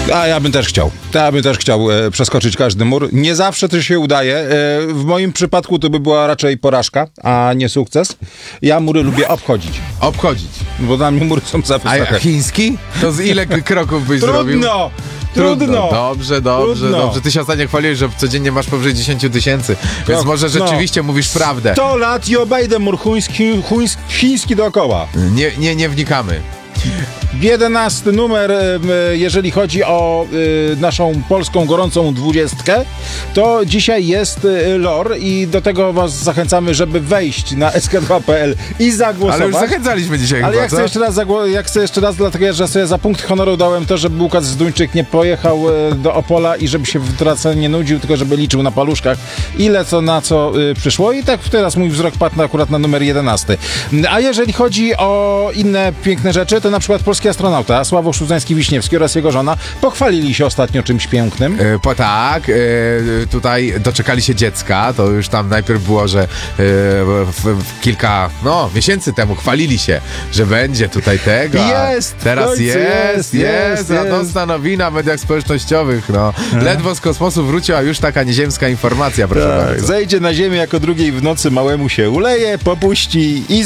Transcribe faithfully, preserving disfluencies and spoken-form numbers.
A ja bym też chciał. Ja bym też chciał e, przeskoczyć każdy mur. Nie zawsze to się udaje. E, w moim przypadku to by była raczej porażka, a nie sukces. Ja mury lubię obchodzić, Obchodzić. bo dla mnie mury są za A wysokie. chiński? To z ile k- kroków byś zrobił? Trudno! Trudno! Dobrze, dobrze, Trudno. dobrze. Ty się ostatnio chwaliłeś, że codziennie masz powyżej dziesięć tysięcy, więc No, może no. rzeczywiście mówisz prawdę. sto lat i obejdę mur chuński, chuński, chiński dookoła. Nie, nie, nie wnikamy. jedenasty numer, e, jeżeli chodzi o e, naszą polską gorącą dwudziestkę, to dzisiaj jest e, lore i do tego was zachęcamy, żeby wejść na S K dwa kropka P L i zagłosować. Ale już zachęcaliśmy dzisiaj Ale chyba, ja chcę co? jeszcze raz, zagło- ja chcę jeszcze raz, dlatego że sobie za punkt honoru dałem to, żeby Łukasz Zduńczyk nie pojechał e, do Opola i żeby się w trasę nie nudził, tylko żeby liczył na paluszkach, ile co na co e, przyszło. I tak teraz mój wzrok padł akurat na numer jedenasty. A jeżeli chodzi o inne piękne rzeczy, to na przykład polski astronauta Sławomir Szudzański-Wiśniewski oraz jego żona pochwalili się ostatnio czymś pięknym. E, po tak, e, tutaj doczekali się dziecka, to już tam najpierw było, że e, w, w kilka no, miesięcy temu chwalili się, że będzie tutaj tego, a Jest! teraz w końcu jest, jest, jest, jest, radosna nowina w mediach społecznościowych, no. Ledwo z kosmosu wrócił, a już taka nieziemska informacja, proszę Tak, bardzo. zejdzie na ziemię jako drugiej w nocy, małemu się uleje, popuści i